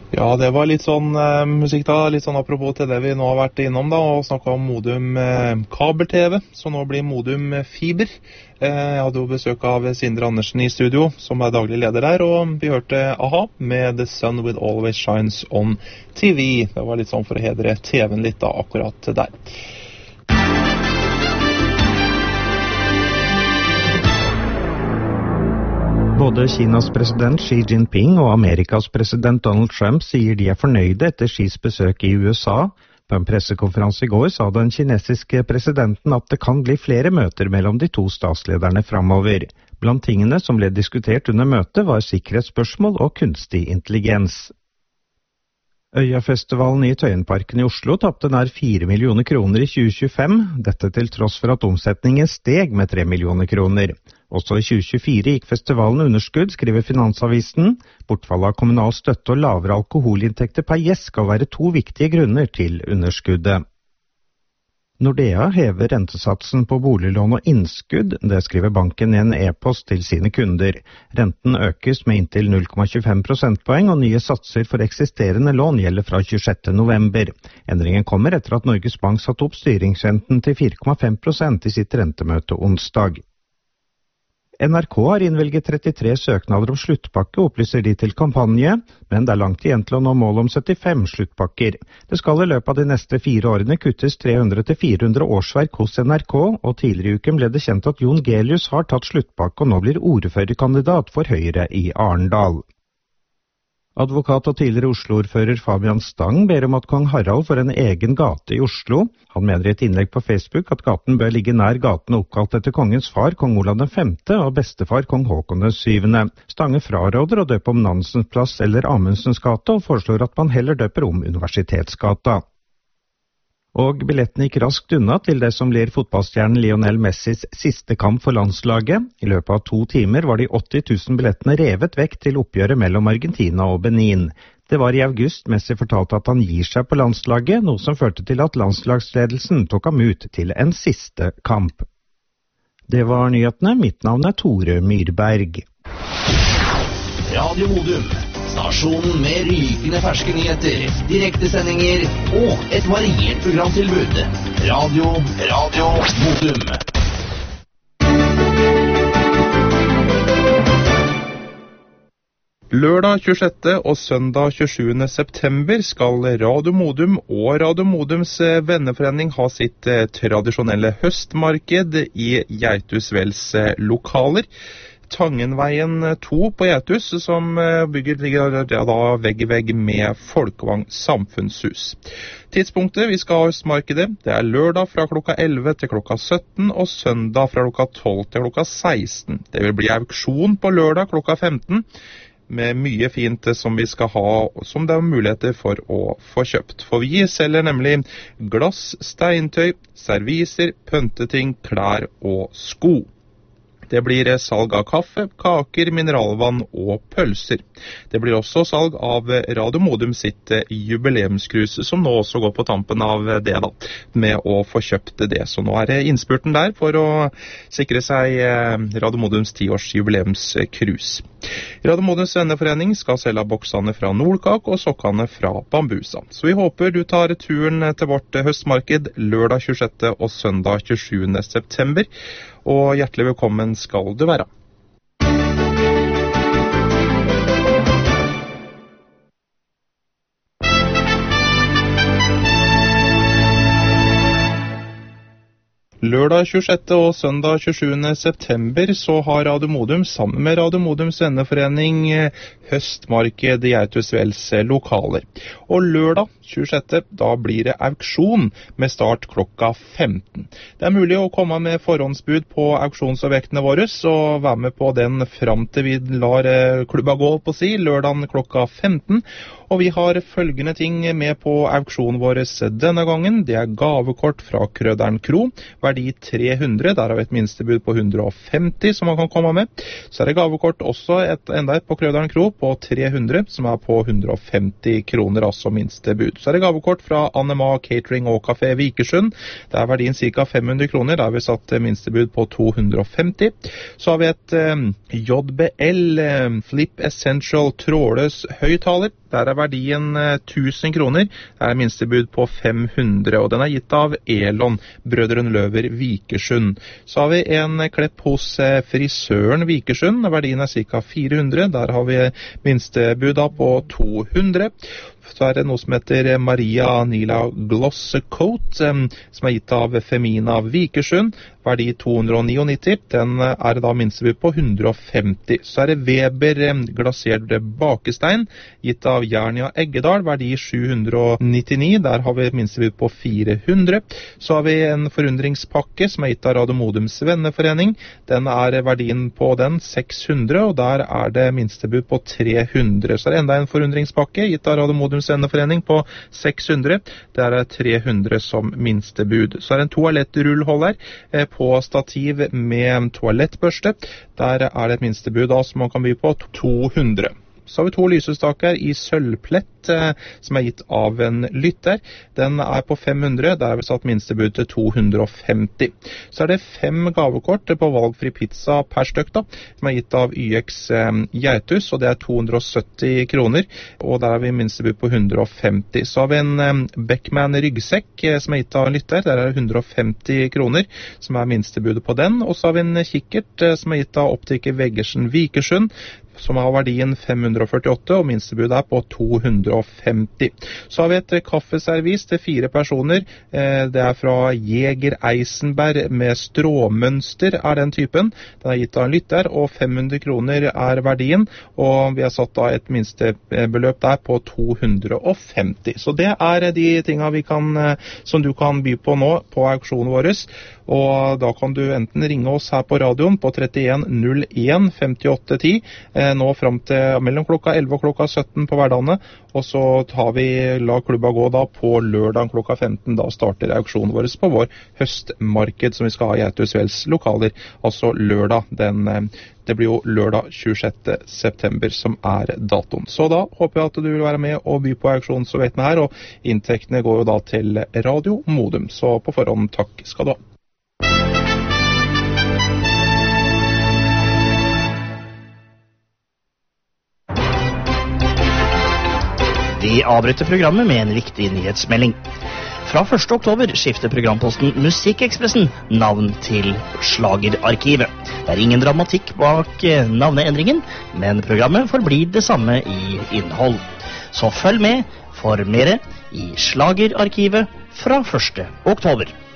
Ja, det var litt sånn musikk da, litt sånn apropos til det vi nå har vært innom da, og snakket om Modum kabel-TV, så nå blir Modum fiber. Jeg hadde jo besøk av Sindre Andersen i studio, som er daglig leder der, og vi hørte A-ha med The Sun Will Always Shines on TV. Det var litt sånn for å hedre TV-en litt da, akkurat der. Både Kinas president Xi Jinping og Amerikas president Donald Trump sier de er fornøyde etter Xis besøk i USA. På en pressekonferanse i går sa den kinesiske presidenten at det kan bli flere møter mellom de to statslederne fremover. Blant tingene som ble diskutert under møtet var sikkerhetsspørsmål og kunstig intelligens. Øyafestivalen i Tøyenparken i Oslo tapte nær 4 millioner kroner i 2025, dette til tross for at omsetningen steg med 3 millioner kroner. Også i 2024 gikk festivalen underskudd, skriver Finansavisen. Bortfallet av kommunal støtte og lavere alkoholinntekter per gjest skal være to viktige grunner til underskuddet. Nordea hever rentesatsen på boliglån og innskudd, det skriver banken i en e-post til sine kunder. Renten økes med inntil 0,25 prosentpoeng, og nye satser for eksisterende lån gjelder fra 26. november. Endringen kommer etter at Norges Bank satte opp styringsrenten til 4,5% i sitt rentemøte onsdag. NRK har innvilget 33 søknader om sluttpakke, opplyser de til kampanje, men det er langt igjen til å nå mål om 75 sluttpakker. Det skal i løpet av de neste 4 årene kuttes 300-400 årsverk hos NRK, og tidligere i uken ble det kjent at Jon Gelius har tatt sluttpakke og nå blir ordførerkandidat for Høyre i Arendal. Advokat og tidligere Oslo-ordfører Fabian Stang ber om at kong Harald får en egen gate i Oslo. Han mener i et innlegg på Facebook at gaten bør ligge nær gatene oppkalt etter kongens far, kong Olav V, og bestefar, kong Håkon 7. Stange fraråder å døpe om Nansens plass eller Amundsens gate, og foreslår at man heller døper om Universitetsgata. Og billettene gikk raskt unna til det som blir fotballstjernen Lionel Messis siste kamp for landslaget. I løpet av 2 timer var de 80 000 billettene revet vekk til oppgjøret mellom Argentina og Benin. Det var i august Messi fortalte at han gir seg på landslaget, noe som førte til at landslagsledelsen tok ham ut til en siste kamp. Det var nyhetene. Mitt navn er Tore Myrberg. Radio Modum. Stasjonen med rykende ferske nyheter, direktesendinger og et variert programtilbud. Radio Modum. Lørdag 26. og søndag 27. september skal Radio Modum og Radio Modums venneforening ha sitt tradisjonelle høstmarked i Geitusvells lokaler. Tangenveien 2 på Geitus, som ligger da vegg i vegg med Folkevang samfunnshus. Tidspunktet vi skal ha høstmarkedet, det er lørdag fra klokka 11 til klokka 17, og søndag fra klokka 12 til klokka 16. Det vil bli auksjon på lørdag klokka 15, med mye fint som vi skal ha, som det er muligheter for å få kjøpt. For vi selger nemlig glass, steintøy, serviser, pønteting, klær og sko. Det blir salg av kaffe, kaker, mineralvann og pølser. Det blir også salg av Radio Modum sitt jubileumskrus, som nå også går på tampen av det da, med å få kjøpt det. Så nå er det innspurten der for å sikre seg Radio Modums 10-års jubileumskrus. Radio Modums venneforening skal selge boksene fra Nordkak og sokkene fra Bambusa. Så vi håper du tar turen til vårt høstmarked lørdag 26. og søndag 27. september. Og hjertelig velkommen skal du være. Lørdag 26. og søndag 27. september så har Radio Modum sammen med Radio Modums venneforening høstmarked i Geitusvells lokaler. Og lørdag 26. da blir det auksjon med start klokka 15. Det er mulig å komme med forhåndsbud på auksjonsobjektene våre, så vær med på den fram til vi lar klubba gå på si, lørdagen klokka 15. Og vi har følgende ting med på auksjonen vår denne gangen. Det er gavekort fra Krøderen Kro, verdi 300, der har vi et minstebud på 150 som man kan komme med. Så det gavekort også enda et på Kløvedalen Kro på 300, som på 150 kroner, altså minstebud. Så det gavekort fra Anema Catering og Café Vikersund. Det verdien ca. 500 kroner, der har vi satt minstebud på 250. Så har vi et JBL Flip Essential trådløs høyttaler. Der verdien 1000 kroner. Det minstebud på 500, og den gitt av Elon, Brødren Løver Vikersund. Så har vi en klepp hos frisøren Vikersund. Verdien ca. 400. Der har vi minstebud på 200. Så det noe som heter Maria Nila Gloss Coat, som gitt av Femina Vikersund. Verdi 299. Den da minstebud på 150. Så det Weber glasert bakestein, gitt av Jernia Eggedal. Verdi 799. Der har vi minstebud på 400. Så har vi en forundringspakke som gitt av Radio Modums venneforening. Den verdien på den 600, og der det minstebud på 300. Så det enda en forundringspakke gitt av Radio Modums venneforening på 600. Det 300 som minstebud. Så det en toalettrullholder på stativ med toalettbørste. Der det et minstebud som man kan by på 200. Så har vi to lysestaker i sølvplett som gitt av en lytter. Den på 500, der har vi satt minstebud til 250. Så det 5 gavekort på valgfri pizza per stykk da, som gitt av YX Geitus, og det 270 kroner, og der har vi minstebud på 150. Så har vi en Beckman ryggsekk som gitt av en lytter, der 150 kroner, som minstebudet på den, og så har vi en kikkert som gitt av Optiker Veggersen Vikersund, som har verdien 548, og minstebudet på 250. Så har vi et kaffeservis til 4 personer. Det fra Jeger Eisenberg med stråmønster den typen. Den gitt av en lytter, og 500 kroner verdien, og vi har satt da et minstebeløp der på 250. Så det de tingene vi kan, som du kan by på nå på auksjonen vår, og da kan du enten ringe oss her på radioen på 31 01 58 10, nå frem til mellom klokka 11 og klokka 17 på hverdagene, og så la klubba gå da på lørdag klokka 15, da starter auksjonen vår på vår høstmarked som vi skal ha i Geitusvells lokaler, altså lørdag, det blir jo lørdag 26. september som datoen. Så da håper jeg at du vil være med og by på auksjonen så vet vi her, og inntektene går jo da til Radio Modum, så på forhånd takk skal du ha. Vi avbryter programmet med en viktig nyhetsmelding. Fra 1. oktober skifter programposten Musikkekspressen navn til Slagerarkivet. Det ingen dramatikk bak navneendringen, men programmet forblir det samme i innhold. Så følg med for mere i Slagerarkivet fra 1. oktober.